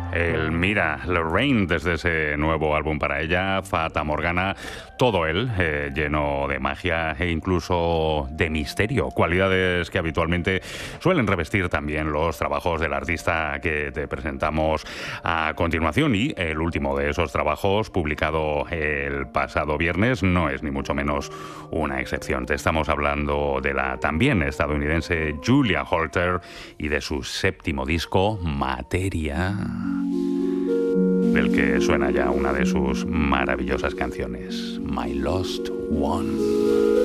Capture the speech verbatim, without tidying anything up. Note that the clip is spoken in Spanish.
El Mira, Lorraine, desde ese nuevo álbum para ella, Fata Morgana, todo él eh, lleno de magia e incluso de misterio, cualidades que habitualmente suelen revestir también los trabajos del artista que te presentamos a continuación. Y el último de esos trabajos, publicado el pasado viernes, no es ni mucho menos una excepción. Te estamos hablando de la también estadounidense Julia Holter y de su séptimo disco, Materia, del que suena ya una de sus maravillosas canciones, My Lost One.